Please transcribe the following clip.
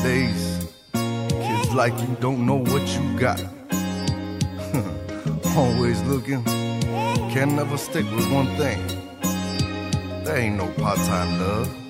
Nowadays, kids like you don't know what you got. Always looking, can never stick with one thing. There ain't no part-time love.